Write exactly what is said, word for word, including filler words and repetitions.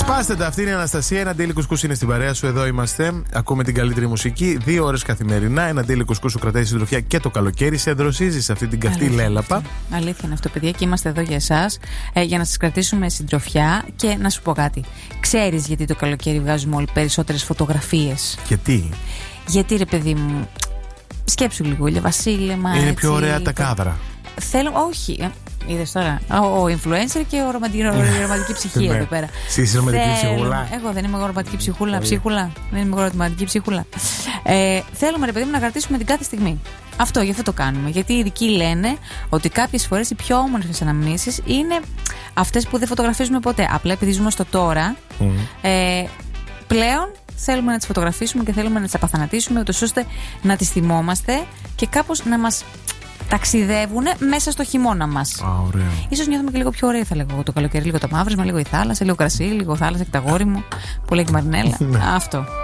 Σπάστε τα, αυτή είναι η Αναστασία. Ένα ντέλι κουσκούς είναι στην παρέα σου. Εδώ είμαστε. Ακούμε την καλύτερη μουσική. Δύο ώρες καθημερινά. Ένα ντέλι κουσκούς σου κρατάει συντροφιά και το καλοκαίρι. Σε δροσίζει σε αυτή την καυτή Αλήθεια λέλαπα. Αυτό. Αλήθεια είναι αυτό, παιδιά. Και είμαστε εδώ για εσάς. Ε, για να σας κρατήσουμε συντροφιά. Και να σου πω κάτι. Ξέρεις γιατί το καλοκαίρι βγάζουμε όλοι περισσότερες φωτογραφίες? Γιατί? Γιατί, ρε παιδί μου, σκέψου λίγο, Ήλια Βασίλεμα. Είναι έτσι, πιο ωραία τα το... κάδρα. Θέλω, όχι. Είδες τώρα. Ο, ο influencer και ο ρομαντική, η ρομαντική ψυχή εδώ πέρα. Εσύ είσαι ρομαντική ψυχούλα. Εγώ δεν είμαι εγώ ρομαντική ψυχούλα. Ψυχούλα. Δεν είμαι εγώ ρομαντική ψυχούλα. Ε, θέλουμε, ρε παιδί μου, να κρατήσουμε την κάθε στιγμή. Αυτό, γι' αυτό το κάνουμε. Γιατί οι ειδικοί λένε ότι κάποιες φορές οι πιο όμορφες αναμνήσεις είναι αυτές που δεν φωτογραφίζουμε ποτέ. Απλά επειδή ζούμε στο τώρα, mm. ε, πλέον θέλουμε να τις φωτογραφίσουμε και θέλουμε να τις απαθανατήσουμε, ούτως ώστε να τις θυμόμαστε και κάπως να μας ταξιδεύουν μέσα στο χειμώνα μας. Α, ωραία. Ίσως νιώθουμε και λίγο πιο ωραία, θα λέγω εγώ, το καλοκαίρι. Λίγο το μαύρισμα, λίγο η θάλασσα, λίγο κρασί, λίγο θάλασσα και τα γόρι μου που λέει και η Μαρινέλα. Αυτό.